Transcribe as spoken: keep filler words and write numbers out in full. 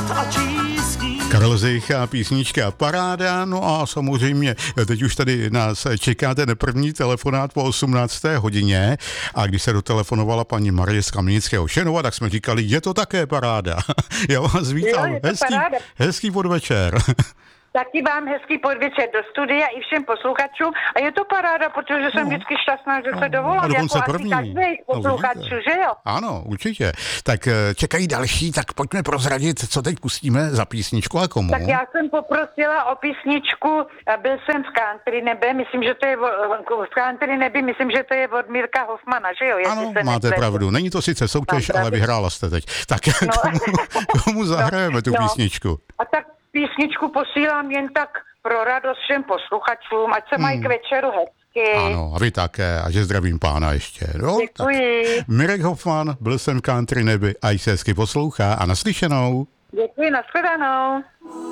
Karel Zich a písnička Paráda, no a samozřejmě teď už tady nás čeká ten první telefonát po osmnácté hodině a když se dotelefonovala paní Marie z Kamenického Šenova, tak jsme říkali, je to také paráda. Já vás vítám, jo, hezký, hezký podvečer. Taky vám hezký podvečer do studia i všem posluchačům. A je to paráda, protože jsem no. vždycky šťastná, že se dovolám. A dokonce jako první. Asi každý posluchačů, no, že jo? Ano, určitě. Tak čekají další, tak pojďme prozradit, co teď pustíme za písničku a komu. Tak já jsem poprosila o písničku, byl jsem v Country nebe, myslím, že to je v Country nebi, myslím, že to je od Mirka Hoffmana, že jo? Ano, máte nebyl. pravdu. Není to sice soutěž, ale vyhrála jste teď. Tak no. komu, komu zahrajeme no. tu no. písničku? A tak písničku posílám jen tak pro radost všem posluchačům, ať se hmm. mají k večeru hezky. Ano, a vy také, a že zdravím pána ještě. No, děkuji. Tak Mirek Hoffman, byl jsem Country nebi, a se hezky poslouchá a naslyšenou. Děkuji, nashledanou.